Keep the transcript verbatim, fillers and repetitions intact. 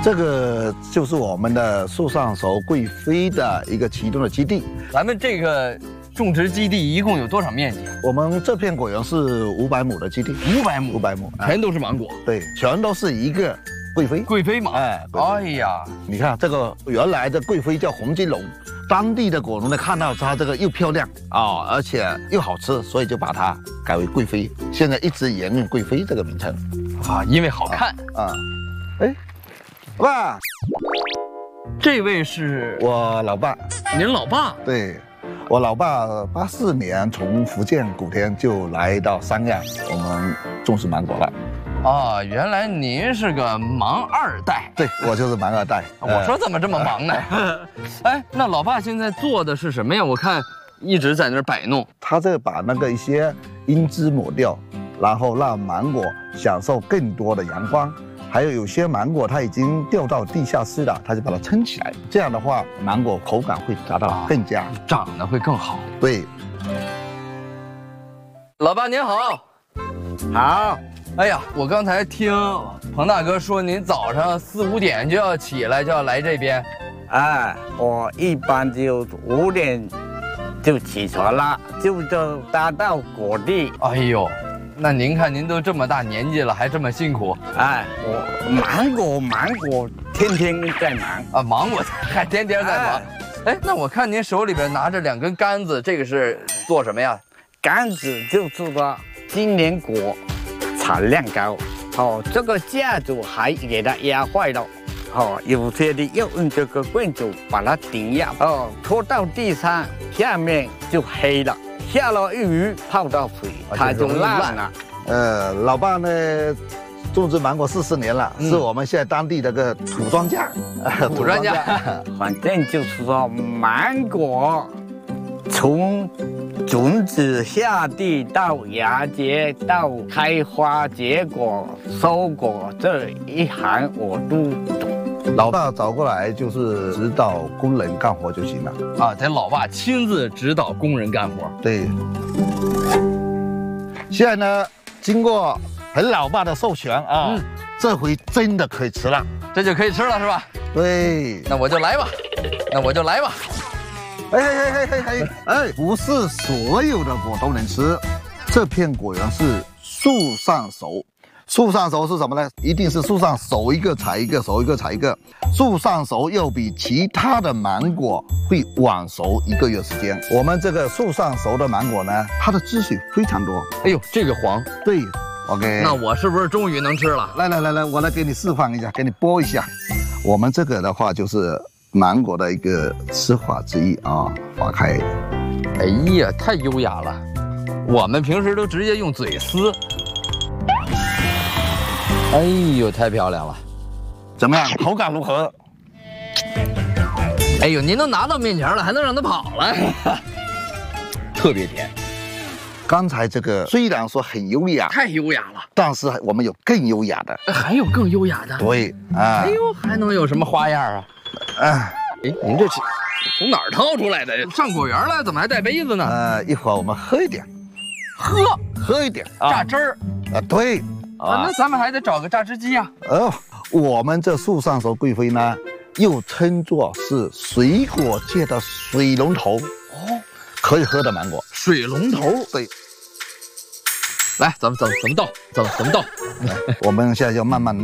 这个就是我们的树上熟贵妃的一个启动的基地。 咱们这个种植基地一共有多少面积？ 我们这片果园是五百亩的基地， 五百亩， 五百亩， 全都是芒果。 对，全都是一个贵妃。 贵妃嘛， 哎， 哎呀， 你看这个原来的贵妃叫红金龙，当地的果农呢看到它这个又漂亮啊、哦，而且又好吃，所以就把它改为贵妃。现在一直沿用贵妃这个名称啊，因为好看啊。哎，爸， 这位是我老爸， 您老爸？ 对。我老爸八四年从福建莆田就来到三亚，我们种植芒果了。 啊，原来您是个芒二代。 对，我就是芒二代。 我说怎么这么忙呢？哎，那老爸现在做的是什么呀？我看一直在那儿摆弄。 他这把那个一些阴汁抹掉，然后让芒果享受更多的阳光。还有有些芒果它已经掉到地下室了，他就把它撑起来，这样的话芒果口感会达到更佳， 长得会更好。 对， 老爸您好。 好。 哎呀，我刚才听彭大哥说您早上四五点就要起来，就要来这边。 哎，我一般就五点就起床了，就就搭到果地。 哎呦。那您看，您都这么大年纪了，还这么辛苦。 哎，我芒果芒果天天在忙啊，芒果还天天在忙。哎, 哎，那我看您手里边拿着两根杆子，这个是做什么呀？ 杆子就是说今年果产量高，哦，这个架子还给它压坏了，哦，有些的要用这个棍子把它顶压，哦，拖到地上，下面就黑了。下了雨泡到水，它就烂了。 呃，老爸呢，种植芒果四十年了，嗯、是我们现在当地的个土庄稼。 土专家， 反正就是说，芒果从种子下地到芽结到开花结果收果这一行我都懂。 老爸找过来就是指导工人干活就行了啊，得老爸亲自指导工人干活。 对。现在呢，经过彭老爸的授权啊，嗯、这回真的可以吃了， 这就可以吃了是吧？ 对。 那我就来吧，那我就来吧。 哎嘿嘿嘿嘿嘿，哎，不是所有的果都能吃，这片果园是树上熟。树上熟是什么呢？一定是树上熟一个采一个，熟一个采一个。树上熟又比其他的芒果会晚熟一个月时间。我们这个树上熟的芒果呢，它的汁水非常多。 哎呦，这个黄。 对 ，OK。 那我是不是终于能吃了？ 来来来来，我来给你示范一下，给你剥一下。我们这个的话就是芒果的一个吃法之一啊，划开。 哎呀，太优雅了。我们平时都直接用嘴撕。哎呦，太漂亮了！ 怎么样？口感如何？ 哎呦，您都拿到面前了，还能让它跑了？特别甜。 刚才这个虽然说很优雅， 太优雅了， 但是我们有更优雅的， 还有更优雅的。 对啊。 哎呦，还能有什么花样啊？哎，哎，您这是从哪儿掏出来的？上果园了，怎么还带杯子呢？ 呃，一会儿我们喝一点， 喝喝一点啊， 榨汁儿啊，对。 啊，那咱们还得找个榨汁机啊。 哦，我们这树上熟贵妃呢，又称作是水果界的水龙头哦，可以喝的芒果。 水龙头， 对。 来，咱们怎么怎么倒？怎么怎么倒？ 我们现在要慢慢。